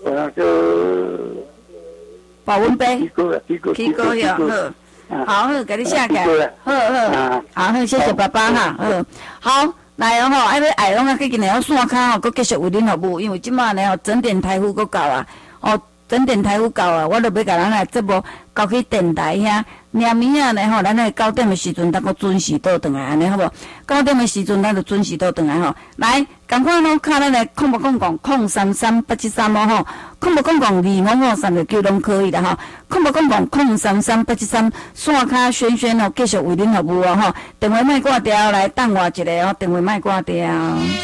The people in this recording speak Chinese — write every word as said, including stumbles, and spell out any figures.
呃就保温杯， 起锅起锅起锅哟，好，好，给你写起来，好好，好，好，谢谢爸爸哈，好，好，来哦吼，爱要爱拢啊，去今日我线卡吼，佮继续为恁服务，因为即马呢吼，整点台呼佮到啊，哦。整电台有到啊，我就要甲咱来节目交去电台遐。念暝仔呢吼，咱来九点的时阵，咱个准时倒转来，安尼好无？九点的时阵，咱就准时倒转来吼。来，赶快拢卡咱来空无空讲空三三八七三哦吼，空无空讲二五五三六九拢可以的吼。空无空讲空三三八七三，线卡轩轩哦，继续为恁服务哦吼。电话莫挂掉，来等我一下哦，电话莫挂掉。